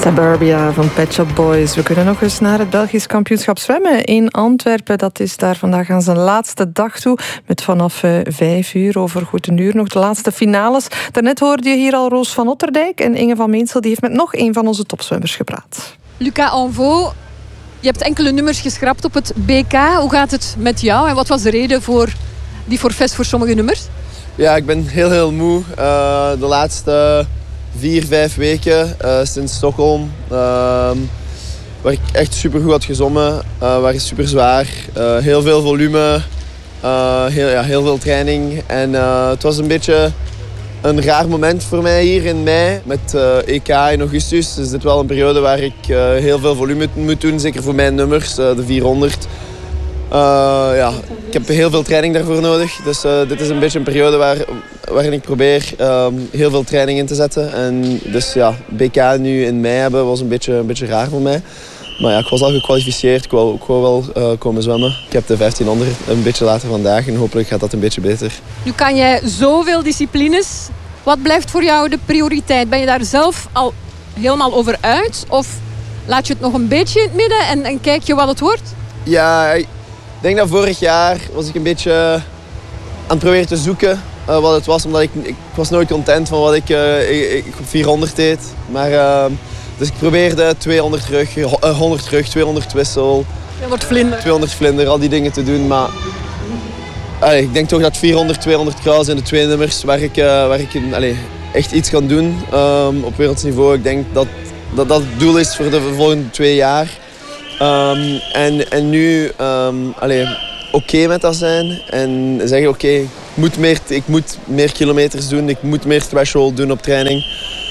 Suburbia van Pet Shop Boys. We kunnen nog eens naar het Belgisch kampioenschap zwemmen in Antwerpen. Dat is daar vandaag aan zijn laatste dag toe. Met vanaf 5 uur, over goed een uur, nog de laatste finales. Daarnet hoorde je hier al Roos van Otterdijk. En Inge van Meensel die heeft met nog een van onze topzwemmers gepraat. Lucas Anveau, je hebt enkele nummers geschrapt op het BK. Hoe gaat het met jou? En wat was de reden voor die forfaits voor sommige nummers? Ja, ik ben heel moe. De laatste 4-5 weken sinds Stockholm. Waar ik echt supergoed had gezwommen. Waar is super zwaar. Heel veel volume. Heel veel training. En het was een beetje een raar moment voor mij hier in mei. Met EK in augustus. Dus dit is wel een periode waar ik heel veel volume moet doen. Zeker voor mijn nummers, de 400. Ik heb heel veel training daarvoor nodig. Dus dit is een beetje een periode waarin ik probeer heel veel training in te zetten. En dus ja, BK nu in mei hebben was een beetje raar voor mij. Maar ja, ik was al gekwalificeerd. Ik wou wel komen zwemmen. Ik heb de 1500 een beetje later vandaag en hopelijk gaat dat een beetje beter. Nu kan jij zoveel disciplines. Wat blijft voor jou de prioriteit? Ben je daar zelf al helemaal over uit? Of laat je het nog een beetje in het midden en kijk je wat het wordt? Ja, ik denk dat vorig jaar was ik een beetje aan het proberen te zoeken wat het was. Omdat ik was nooit content van wat ik op 400 deed. Maar, dus ik probeerde 200 terug, 100 terug, 200 wissel. 200 vlinder, al die dingen te doen. Maar ik denk toch dat 400, 200 kruis zijn de twee nummers waar ik echt iets kan doen op wereldsniveau. Ik denk dat het doel is voor de volgende 2 jaar. En nu oké met dat zijn en zeggen oké, ik moet meer kilometers doen, ik moet meer threshold doen op training.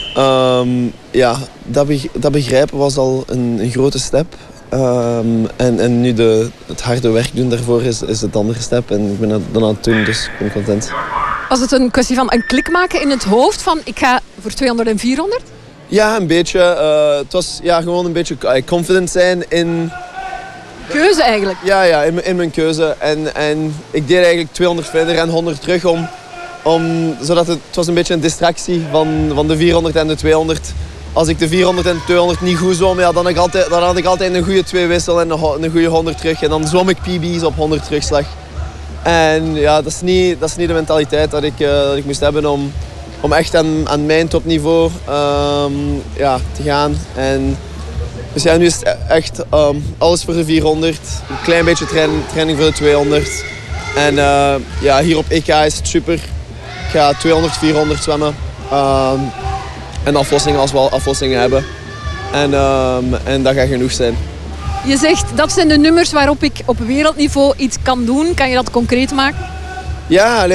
Dat begrijpen was al een grote stap. En nu het harde werk doen daarvoor is het andere stap. En ik ben dat dan aan het doen, dus ik ben content. Was het een kwestie van een klik maken in het hoofd van ik ga voor 200 en 400? Ja, een beetje. Het was gewoon een beetje confident zijn in... Keuze eigenlijk? Ja, in mijn keuze. En ik deed eigenlijk 200 verder en 100 terug zodat het was een beetje een distractie van de 400 en de 200. Als ik de 400 en de 200 niet goed zwom, ja, dan had ik altijd een goede 2 wissel en een goede 100 terug. En dan zwom ik PB's op 100 terugslag. En ja, dat is niet de mentaliteit dat ik moest hebben om echt aan mijn topniveau te gaan. En dus ja, nu is het echt alles voor de 400. Een klein beetje training voor de 200. En hier op EK is het super. Ik ga 200, 400 zwemmen. En aflossingen als we al aflossingen hebben. En dat gaat genoeg zijn. Je zegt, dat zijn de nummers waarop ik op wereldniveau iets kan doen. Kan je dat concreet maken? Ja,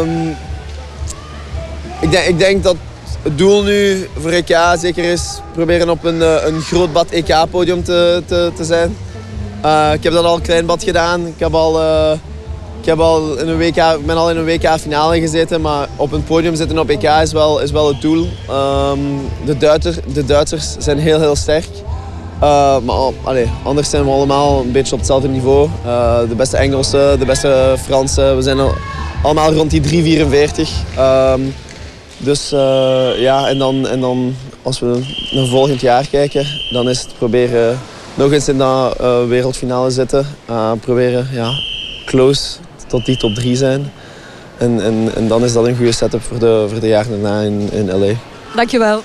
ik denk dat het doel nu voor EK zeker is proberen op een groot bad EK-podium te zijn. Ik heb dat al een klein bad gedaan. Ik ben al in een WK-finale gezeten, maar op een podium zitten op EK is wel het doel. De Duitsers zijn heel sterk. Anders zijn we allemaal een beetje op hetzelfde niveau. De beste Engelsen, de beste Fransen, we zijn allemaal rond die 3,44. En dan als we naar volgend jaar kijken, dan is het proberen nog eens in dat wereldfinale zitten. Proberen close tot die top 3 zijn. En dan is dat een goede setup voor de jaren daarna in LA. Dankjewel.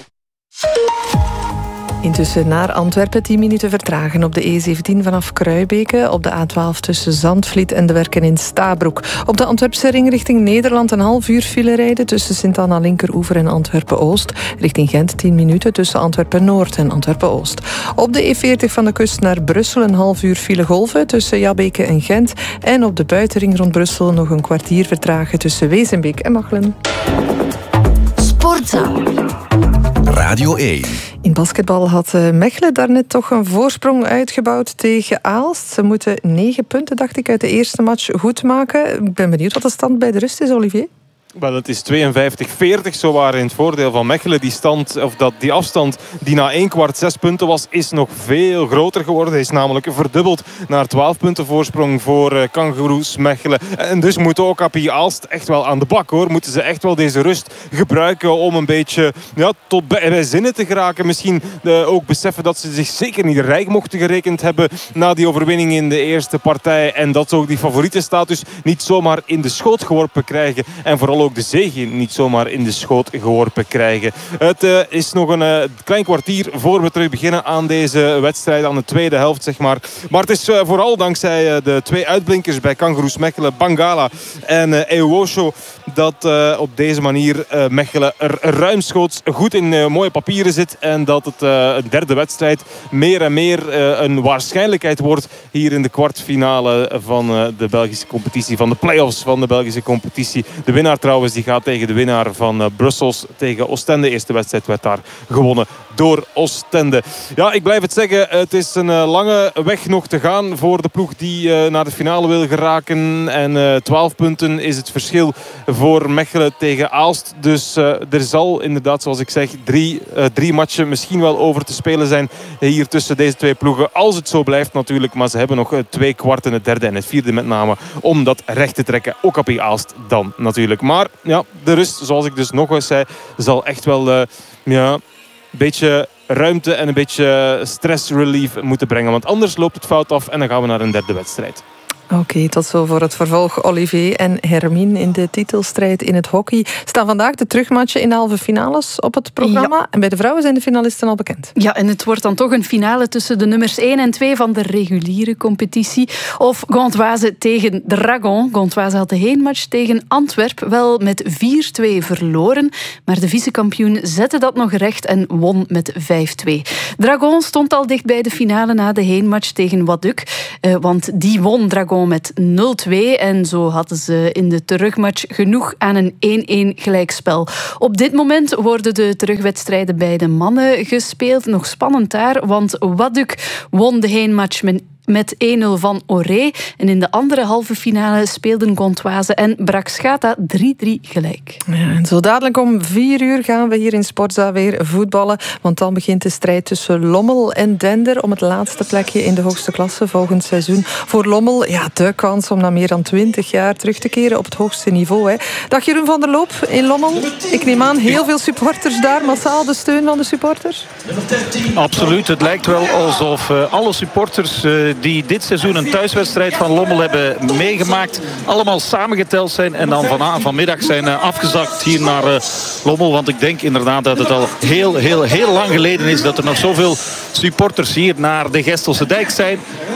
Intussen naar Antwerpen, 10 minuten vertragen op de E17 vanaf Kruibeke. Op de A12 tussen Zandvliet en de Werken in Stabroek. Op de Antwerpse ring richting Nederland een half uur file rijden tussen Sint-Anna Linkeroever en Antwerpen-Oost. Richting Gent 10 minuten tussen Antwerpen-Noord en Antwerpen-Oost. Op de E40 van de kust naar Brussel een half uur file golven tussen Jabbeke en Gent. En op de buitenring rond Brussel nog een kwartier vertragen tussen Wezenbeek en Machelen. Sportzaal. Radio 1. In basketbal had Mechelen daarnet toch een voorsprong uitgebouwd tegen Aalst. Ze moeten 9 punten, dacht ik, uit de eerste match goed maken. Ik ben benieuwd wat de stand bij de rust is, Olivier. Wel, het is 52-40 zowaar in het voordeel van Mechelen. Die afstand die na 1 kwart 6 punten was, is nog veel groter geworden. Hij is namelijk verdubbeld naar 12 punten voorsprong voor Kangaroos Mechelen. En dus moet ook AP Aalst echt wel aan de bak, hoor. Moeten ze echt wel deze rust gebruiken om een beetje tot bij zinnen te geraken. Misschien ook beseffen dat ze zich zeker niet rijk mochten gerekend hebben na die overwinning in de eerste partij. En dat ze ook die favorietenstatus niet zomaar in de schoot geworpen krijgen. En vooral ook de zege niet zomaar in de schoot geworpen krijgen. Het is nog een klein kwartier voor we terug beginnen aan deze wedstrijd, aan de tweede helft, zeg maar. Maar het is vooral dankzij de 2 uitblinkers bij Kangaroos Mechelen, Bangala en Ewosho, dat op deze manier Mechelen er ruimschoots goed in mooie papieren zit. En dat het een derde wedstrijd meer en meer een waarschijnlijkheid wordt hier in de kwartfinale van de Belgische competitie, van de play-offs van de Belgische competitie. De winnaar trouwens, die gaat tegen de winnaar van Brussels, tegen Oostende. De eerste wedstrijd werd daar gewonnen door Oostende. Ja, ik blijf het zeggen. Het is een lange weg nog te gaan voor de ploeg die naar de finale wil geraken. En 12 punten is het verschil voor Mechelen tegen Aalst. Dus er zal inderdaad, zoals ik zeg, drie matchen misschien wel over te spelen zijn hier tussen deze 2 ploegen. Als het zo blijft natuurlijk. Maar ze hebben nog 2 kwarten, het derde en het vierde met name, om dat recht te trekken. Ook AP Aalst dan natuurlijk. Maar ja, de rust, zoals ik dus nog eens zei, zal echt wel een beetje ruimte en een beetje stressrelief moeten brengen. Want anders loopt het fout af en dan gaan we naar een derde wedstrijd. Oké, tot zo voor het vervolg. Olivier en Hermine in de titelstrijd in het hockey. Staan vandaag de terugmatchen in de halve finales op het programma. Ja. En bij de vrouwen zijn de finalisten al bekend. Ja, en het wordt dan toch een finale tussen de nummers 1 en 2 van de reguliere competitie. Of Gantoise tegen Dragon. Gantoise had de heenmatch tegen Antwerp wel met 4-2 verloren. Maar de vicekampioen zette dat nog recht en won met 5-2. Dragon stond al dicht bij de finale na de heenmatch tegen Waduk. Want die won Dragon met 0-2 en zo hadden ze in de terugmatch genoeg aan een 1-1 gelijkspel. Op dit moment worden de terugwedstrijden bij de mannen gespeeld. Nog spannend daar, want Waduk won de heenmatch met 1-0 van Oré. En in de andere halve finale speelden Gantoise en Brachtsgata 3-3 gelijk. Ja, en zo dadelijk om 4 uur gaan we hier in Sportza weer voetballen. Want dan begint de strijd tussen Lommel en Dender om het laatste plekje in de hoogste klasse volgend seizoen. Voor Lommel, ja, de kans om na meer dan 20 jaar terug te keren op het hoogste niveau. Hè. Dag Jeroen van der Loop in Lommel. Ik neem aan, heel veel supporters daar. Massaal de steun van de supporters? Absoluut. Het lijkt wel alsof alle supporters die dit seizoen een thuiswedstrijd van Lommel hebben meegemaakt, allemaal samengeteld zijn en dan vanmiddag zijn afgezakt hier naar Lommel. Want ik denk inderdaad dat het al heel lang geleden is dat er nog zoveel supporters hier naar de Gestelse Dijk zijn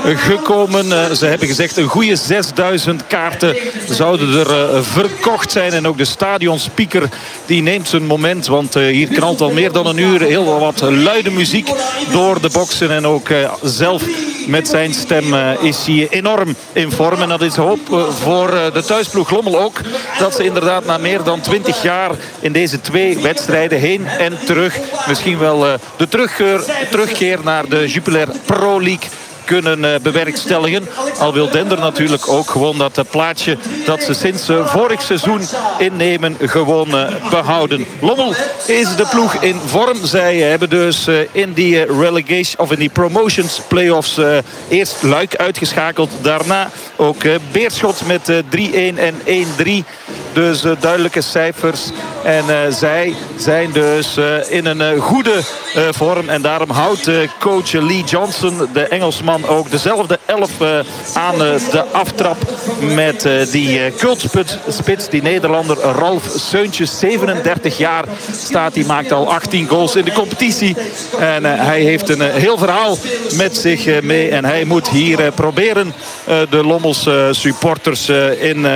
gekomen. Ze hebben gezegd een goede 6000 kaarten zouden er verkocht zijn. En ook de stadionspeaker die neemt zijn moment. Want hier knalt al meer dan een uur heel wat luide muziek door de boksen. En ook zelf met zijn stem is hij enorm in vorm. En dat is hoop voor de thuisploeg Lommel ook. Dat ze inderdaad na meer dan 20 jaar in deze 2 wedstrijden heen en terug misschien wel de terugkeer naar de Jupiler Pro League kunnen bewerkstelligen. Al wil Dender natuurlijk ook gewoon dat plaatje dat ze sinds vorig seizoen innemen gewoon behouden. Lommel is de ploeg in vorm. Zij hebben dus in die relegation of in die promotions playoffs eerst Luik uitgeschakeld. Daarna ook Beerschot met 3-1 en 1-3. Dus duidelijke cijfers. En zij zijn dus in een goede vorm. En daarom houdt coach Lee Johnson, de Engelsman, ook dezelfde 11 aan de aftrap met die cultspits, die Nederlander Ralf Seuntjes. 37 jaar staat hij, maakt al 18 goals in de competitie. En hij heeft een heel verhaal met zich mee. En hij moet hier proberen de Lommels supporters in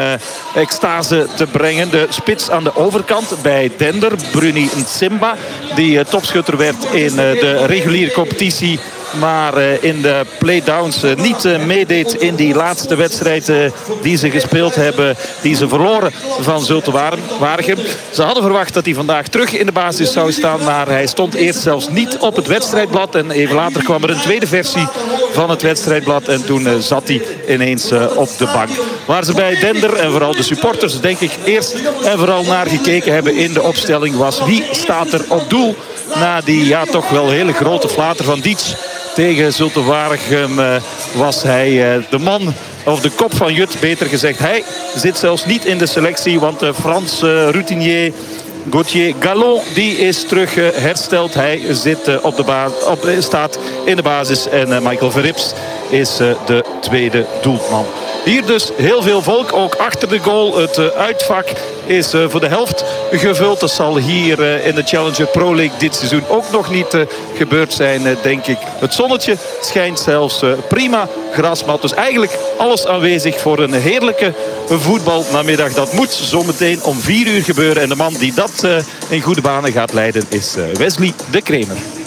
extase te brengen. De spits aan de overkant bij Dender, Bruni Nsimba, die topschutter werd in de reguliere competitie Maar in de playdowns niet meedeed in die laatste wedstrijd die ze gespeeld hebben. Die ze verloren van Zulte Waregem. Ze hadden verwacht dat hij vandaag terug in de basis zou staan. Maar hij stond eerst zelfs niet op het wedstrijdblad. En even later kwam er een tweede versie van het wedstrijdblad. En toen zat hij ineens op de bank. Waar ze bij Dender en vooral de supporters denk ik eerst en vooral naar gekeken hebben in de opstelling was wie staat er op doel. Na die toch wel hele grote flater van Dietz tegen Zulte Waregem was hij de man, of de kop van Jut beter gezegd. Hij zit zelfs niet in de selectie, want de Frans routinier Gauthier Gallon die is terug hersteld. Hij zit staat in de basis en Michael Verrips is de tweede doelman. Hier dus heel veel volk, ook achter de goal. Het uitvak is voor de helft gevuld. Dat zal hier in de Challenger Pro League dit seizoen ook nog niet gebeurd zijn, denk ik. Het zonnetje schijnt zelfs prima. Grasmat, dus eigenlijk alles aanwezig voor een heerlijke voetbalnamiddag. Dat moet zometeen om 4 uur gebeuren. En de man die dat in goede banen gaat leiden is Wesley de Kremer.